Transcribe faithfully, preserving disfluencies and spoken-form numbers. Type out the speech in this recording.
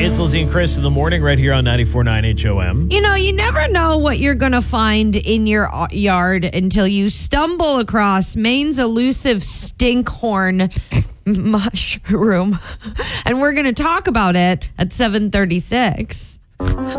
It's Lizzie and Chris in the morning right here on ninety-four point nine H O M. You know, you never know what you're going to find in your uh, yard until you stumble across Maine's elusive stinkhorn mushroom. And we're going to talk about it at seven thirty-six.